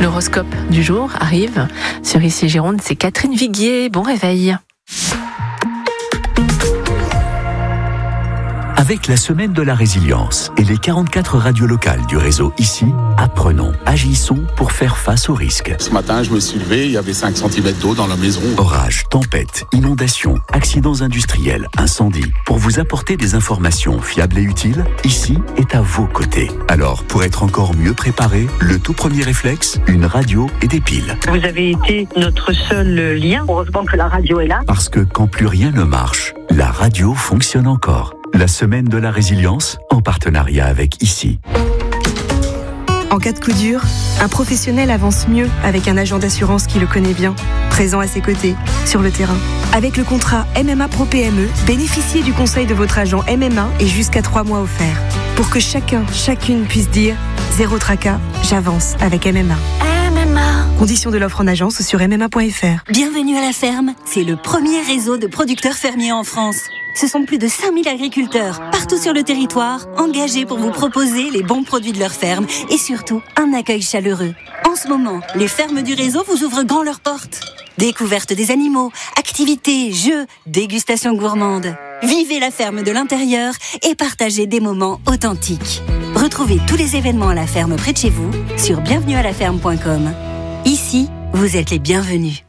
L'horoscope du jour arrive sur Ici Gironde, c'est Catherine Viguier. Bon réveil. Avec la semaine de la résilience et les 44 radios locales du réseau Ici, apprenons, agissons pour faire face aux risques. Ce matin, je me suis levé, il y avait 5 cm d'eau dans la maison. Orages, tempêtes, inondations, accidents industriels, incendies. Pour vous apporter des informations fiables et utiles, Ici est à vos côtés. Alors, pour être encore mieux préparé, le tout premier réflexe, une radio et des piles. Vous avez été notre seul lien. Heureusement que la radio est là. Parce que quand plus rien ne marche, la radio fonctionne encore. La semaine de la résilience, en partenariat avec Ici. En cas de coup dur, un professionnel avance mieux avec un agent d'assurance qui le connaît bien, présent à ses côtés, sur le terrain. Avec le contrat MMA Pro PME, bénéficiez du conseil de votre agent MMA et jusqu'à 3 mois offerts. Pour que chacune puisse dire « Zéro tracas, j'avance avec MMA ». Conditions de l'offre en agence sur MMA.fr. Bienvenue à la ferme, c'est le premier réseau de producteurs fermiers en France. Ce sont plus de 5000 agriculteurs, partout sur le territoire, engagés pour vous proposer les bons produits de leur ferme et surtout un accueil chaleureux. En ce moment, les fermes du réseau vous ouvrent grand leurs portes. Découverte des animaux, activités, jeux, dégustation gourmande. Vivez la ferme de l'intérieur et partagez des moments authentiques. Retrouvez tous les événements à la ferme près de chez vous sur bienvenuealaferme.com. Ici, vous êtes les bienvenus.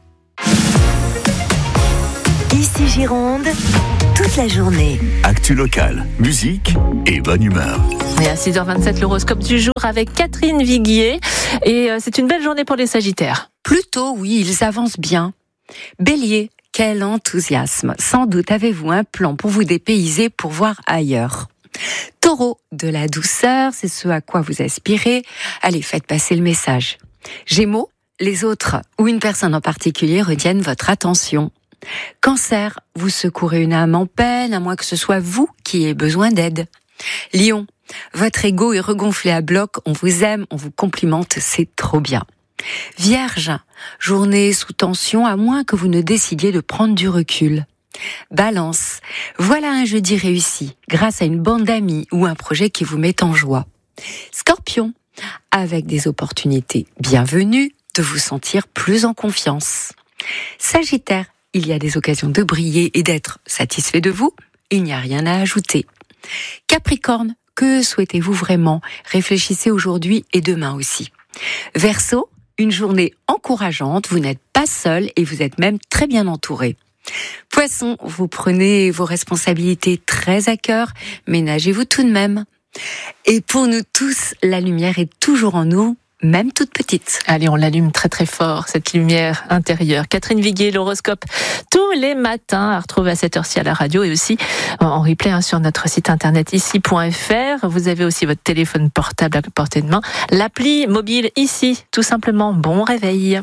Ici Gironde, toute la journée. Actu locale, musique et bonne humeur. Et à 6h27, l'horoscope du jour avec Catherine Viguier. Et c'est une belle journée pour les Sagittaires. Plutôt, oui, ils avancent bien. Bélier, quel enthousiasme. Sans doute avez-vous un plan pour vous dépayser, pour voir ailleurs. Taureau, de la douceur, c'est ce à quoi vous aspirez. Allez, faites passer le message. Gémeaux, les autres ou une personne en particulier retiennent votre attention. Cancer, vous secourez une âme en peine, à moins que ce soit vous qui ayez besoin d'aide. Lion, votre ego est regonflé à bloc, on vous aime, on vous complimente, c'est trop bien. Vierge, journée sous tension, à moins que vous ne décidiez de prendre du recul. Balance, voilà un jeudi réussi, grâce à une bande d'amis ou un projet qui vous met en joie. Scorpion, avec des opportunités bienvenues, de vous sentir plus en confiance. Sagittaire, il y a des occasions de briller et d'être satisfait de vous, il n'y a rien à ajouter. Capricorne, que souhaitez-vous vraiment ? Réfléchissez aujourd'hui et demain aussi. Verseau, une journée encourageante, vous n'êtes pas seul et vous êtes même très bien entouré. Poisson, vous prenez vos responsabilités très à cœur, ménagez-vous tout de même. Et pour nous tous, la lumière est toujours en nous, même toute petite. Allez, on l'allume très très fort, cette lumière intérieure. Catherine Viguier, l'horoscope, tous les matins, à retrouver à cette heure-ci à la radio et aussi en replay sur notre site internet ici.fr. Vous avez aussi votre téléphone portable à portée de main, l'appli mobile Ici, tout simplement. Bon réveil.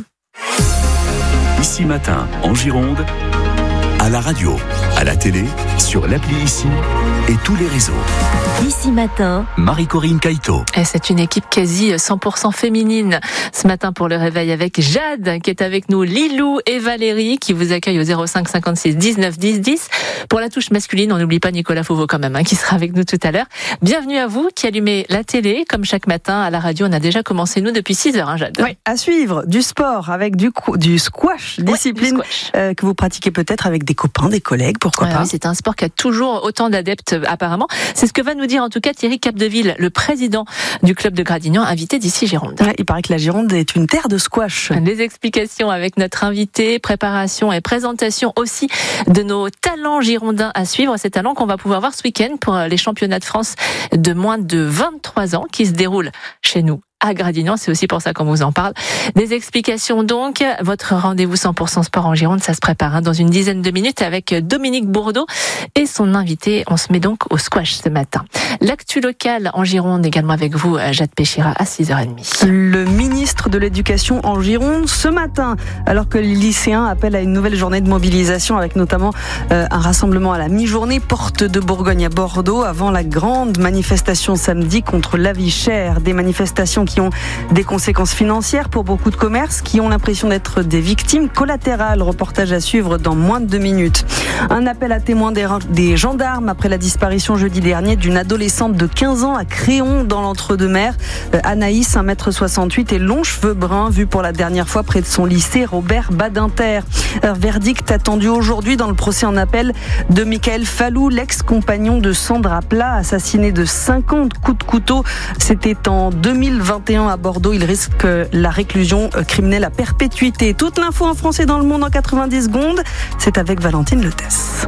Ici matin, en Gironde, à la radio, à la télé, sur l'appli Ici et tous les réseaux. Ici matin, Marie-Corinne Caïto. Et c'est une équipe quasi 100% féminine ce matin pour le réveil avec Jade qui est avec nous, Lilou et Valérie qui vous accueillent au 05 56 19 10 10. Pour la touche masculine, on n'oublie pas Nicolas Fauveau quand même qui sera avec nous tout à l'heure. Bienvenue à vous qui allumez la télé comme chaque matin à la radio. On a déjà commencé nous depuis 6h, Jade. Oui, à suivre du sport avec du squash, discipline du squash. Que vous pratiquez peut-être avec des copains, des collègues, pourquoi pas. Oui, c'est un sport qui a toujours autant d'adeptes apparemment. C'est ce que va nous dire en tout cas Thierry Capdeville, le président du club de Gradignan, invité d'Ici Gironde. Ouais, il paraît que la Gironde est une terre de squash. Des explications avec notre invité, préparation et présentation aussi de nos talents girondins à suivre. Ces talents qu'on va pouvoir voir ce week-end pour les championnats de France de moins de 23 ans qui se déroulent chez nous à Gradignan, c'est aussi pour ça qu'on vous en parle. Des explications donc, votre rendez-vous 100% sport en Gironde, ça se prépare dans une dizaine de minutes avec Dominique Bourdeau et son invité. On se met donc au squash ce matin. L'actu locale en Gironde également avec vous, Jade Péchira, à 6h30. Le ministre de l'Éducation en Gironde ce matin, alors que les lycéens appellent à une nouvelle journée de mobilisation avec notamment un rassemblement à la mi-journée, porte de Bourgogne à Bordeaux, avant la grande manifestation samedi contre la vie chère. Des manifestations qui ont des conséquences financières pour beaucoup de commerces, qui ont l'impression d'être des victimes collatérales. Reportage à suivre dans moins de 2 minutes. Un appel à témoins des gendarmes après la disparition jeudi dernier d'une adolescente de 15 ans à Créon dans l'Entre-deux-Mers. Anaïs, 1m68, est longs cheveux bruns vus pour la dernière fois près de son lycée Robert Badinter. Verdict attendu aujourd'hui dans le procès en appel de Michael Fallou, l'ex-compagnon de Sandra Plat, assassiné de 50 coups de couteau. C'était en 2021 à Bordeaux. Il risque la réclusion criminelle à perpétuité. Toute l'info en français dans le monde en 90 secondes. C'est avec Valentine Letès.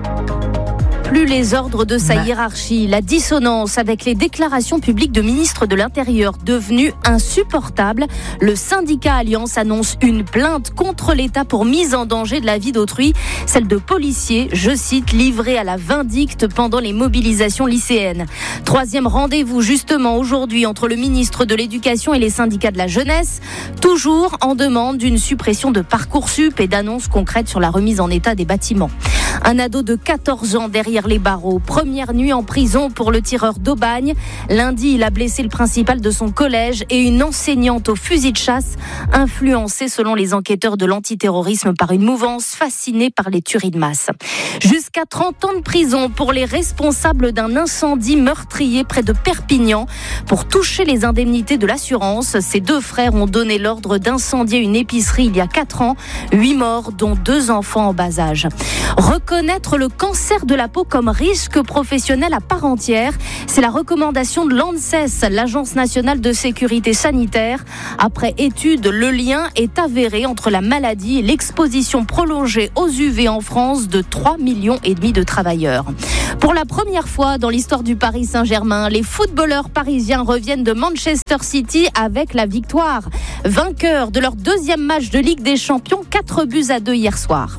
Plus les ordres de sa hiérarchie, la dissonance avec les déclarations publiques de ministres de l'Intérieur devenues insupportables. Le syndicat Alliance annonce une plainte contre l'État pour mise en danger de la vie d'autrui, celle de policiers, je cite, livrés à la vindicte pendant les mobilisations lycéennes. Troisième rendez-vous justement aujourd'hui entre le ministre de l'Éducation et les syndicats de la jeunesse, toujours en demande d'une suppression de Parcoursup et d'annonces concrètes sur la remise en état des bâtiments. Un ado de 14 ans derrière les barreaux. Première nuit en prison pour le tireur d'Aubagne. Lundi, il a blessé le principal de son collège et une enseignante au fusil de chasse, influencée selon les enquêteurs de l'antiterrorisme par une mouvance fascinée par les tueries de masse. Jusqu'à 30 ans de prison pour les responsables d'un incendie meurtrier près de Perpignan. Pour toucher les indemnités de l'assurance, ces deux frères ont donné l'ordre d'incendier une épicerie il y a 4 ans. 8 morts, dont 2 enfants en bas âge. Reconnaître le cancer de la peau comme risque professionnel à part entière, c'est la recommandation de l'ANSES, l'Agence nationale de sécurité sanitaire. Après étude, le lien est avéré entre la maladie et l'exposition prolongée aux UV en France de 3,5 millions de travailleurs. Pour la première fois dans l'histoire du Paris Saint-Germain, les footballeurs parisiens reviennent de Manchester City avec la victoire. Vainqueurs de leur 2e match de Ligue des Champions, 4-2 hier soir.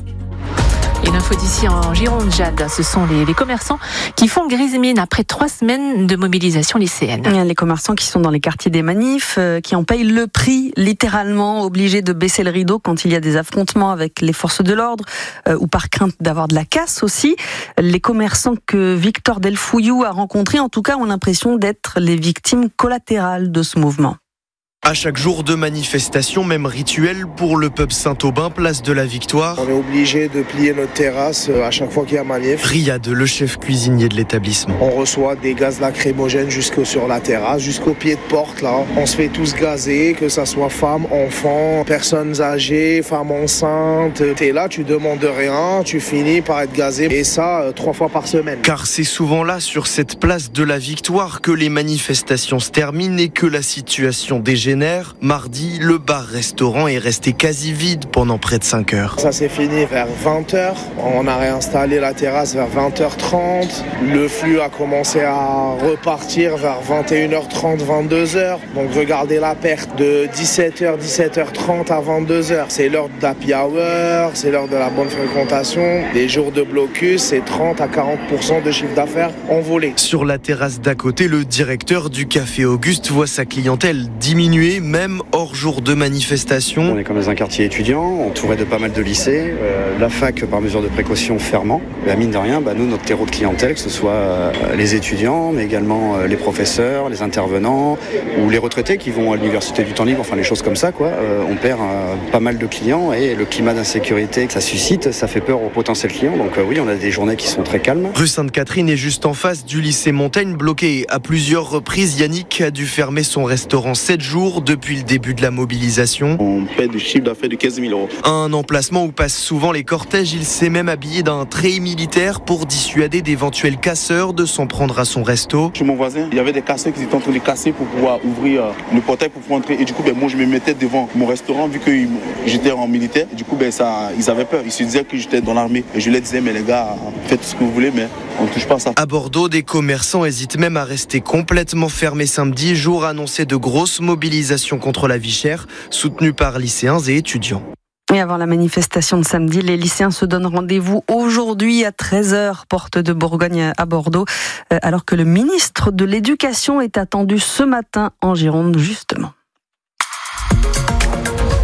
Et l'info d'ici en Gironde, Jade, ce sont les commerçants qui font grise mine après 3 semaines de mobilisation lycéenne. Les commerçants qui sont dans les quartiers des manifs, qui en payent le prix, littéralement obligés de baisser le rideau quand il y a des affrontements avec les forces de l'ordre ou par crainte d'avoir de la casse aussi. Les commerçants que Victor Delfouillou a rencontrés, en tout cas, ont l'impression d'être les victimes collatérales de ce mouvement. À chaque jour de manifestation, même rituel pour le pub Saint-Aubin, place de la Victoire. On est obligé de plier notre terrasse à chaque fois qu'il y a manif. Riyad, le chef cuisinier de l'établissement. On reçoit des gaz lacrymogènes jusque sur la terrasse, jusqu'au pied de porte là. On se fait tous gazer, que ça soit femmes, enfants, personnes âgées, femmes enceintes. T'es là, tu demandes rien, tu finis par être gazé. Et ça, 3 fois par semaine. Car c'est souvent là, sur cette place de la Victoire, que les manifestations se terminent et que la situation dégénère. Mardi, le bar-restaurant est resté quasi vide pendant près de 5 heures. Ça s'est fini vers 20h. On a réinstallé la terrasse vers 20h30. Le flux a commencé à repartir vers 21h30, 22h. Donc regardez la perte de 17h, 17h30 à 22h. C'est l'heure d'happy hour, c'est l'heure de la bonne fréquentation. Les jours de blocus, c'est 30 à 40% de chiffre d'affaires envolé. Sur la terrasse d'à côté, le directeur du Café Auguste voit sa clientèle diminuer, même hors jour de manifestation. On est comme dans un quartier étudiant, entouré de pas mal de lycées, la fac par mesure de précaution fermant. Mine de rien, nous, notre terreau de clientèle, que ce soit les étudiants, mais également les professeurs, les intervenants ou les retraités qui vont à l'université du temps libre, enfin les choses comme ça, on perd pas mal de clients et le climat d'insécurité que ça suscite, ça fait peur aux potentiels clients. Donc oui, on a des journées qui sont très calmes. Rue Sainte-Catherine est juste en face du lycée Montaigne, bloqué à plusieurs reprises. Yannick a dû fermer son restaurant 7 jours depuis le début de la mobilisation. On paie du chiffre d'affaires de 15 000 euros. Un emplacement où passent souvent les cortèges. Il s'est même habillé d'un treillis militaire pour dissuader d'éventuels casseurs de s'en prendre à son resto. Chez mon voisin, il y avait des casseurs qui étaient en train de casser pour pouvoir ouvrir le portail pour pouvoir entrer. Et du coup, moi, je me mettais devant mon restaurant vu que j'étais en militaire. Et du coup, ils avaient peur. Ils se disaient que j'étais dans l'armée. Et je leur disais, mais les gars, faites tout ce que vous voulez, mais on ne touche pas à ça. À Bordeaux, des commerçants hésitent même à rester complètement fermés samedi, jour annoncé de grosses mobilisations contre la vie chère, soutenue par lycéens et étudiants. Et avant la manifestation de samedi, les lycéens se donnent rendez-vous aujourd'hui à 13h, porte de Bourgogne à Bordeaux, alors que le ministre de l'Éducation est attendu ce matin en Gironde, justement.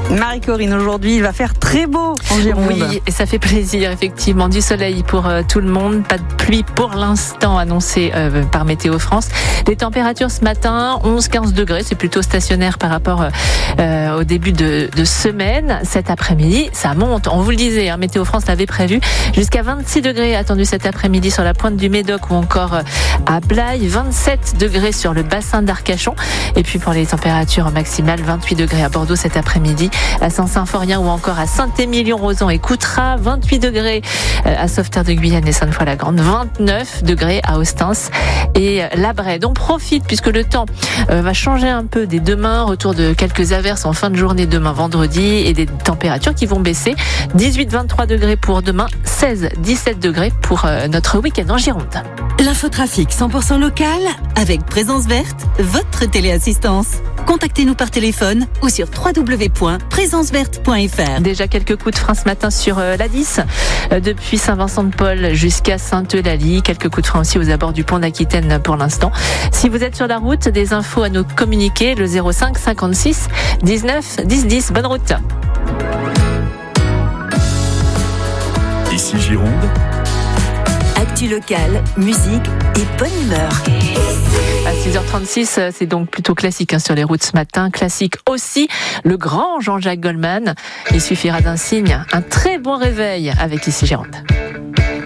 Marie-Corinne, aujourd'hui, il va faire très beau en Gironde. Oui, et ça fait plaisir, effectivement. Du soleil pour tout le monde. Pas de pluie pour l'instant annoncée par Météo France. Les températures ce matin, 11-15 degrés. C'est plutôt stationnaire par rapport au début de semaine. Cet après-midi, ça monte. On vous le disait, Météo France l'avait prévu. Jusqu'à 26 degrés attendus cet après-midi sur la pointe du Médoc ou encore à Blaye. 27 degrés sur le bassin d'Arcachon. Et puis pour les températures maximales, 28 degrés à Bordeaux cet après-midi, à Saint-Symphorien ou encore à Saint-Émilion, Rozan et Coutras, 28 degrés à Sauveterre de Guyane et Sainte-Foy-la-Grande, 29 degrés à Ostens et La Brède. On profite puisque le temps va changer un peu dès demain, retour de quelques averses en fin de journée demain vendredi et des températures qui vont baisser. 18-23 degrés pour demain, 16-17 degrés pour notre week-end en Gironde. L'infotrafic 100% local avec Présence Verte, votre téléassistance. Contactez-nous par téléphone ou sur www.présenceverte.fr. Déjà quelques coups de frein ce matin sur l'A10, depuis Saint-Vincent-de-Paul jusqu'à Sainte-Eulalie. Quelques coups de frein aussi aux abords du pont d'Aquitaine pour l'instant. Si vous êtes sur la route, des infos à nous communiquer, le 05 56 19 10 10. Bonne route. Ici Gironde. Actu local, musique et bonne humeur. À 6h36, c'est donc plutôt classique sur les routes ce matin. Classique aussi, le grand Jean-Jacques Goldman. Il suffira d'un signe, un très bon réveil avec Ici Gironde.